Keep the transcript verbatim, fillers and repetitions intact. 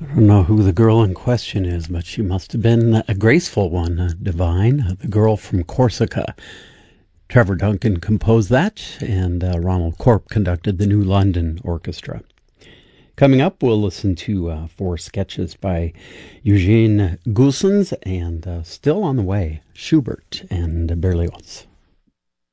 I don't know who the girl in question is, but she must have been a graceful one, uh, divine, uh, the girl from Corsica. Trevor Duncan composed that, and uh, Ronald Corp conducted the New London Orchestra. Coming up, we'll listen to uh, four sketches by Eugene Goossens, and uh, still on the way, Schubert and Berlioz.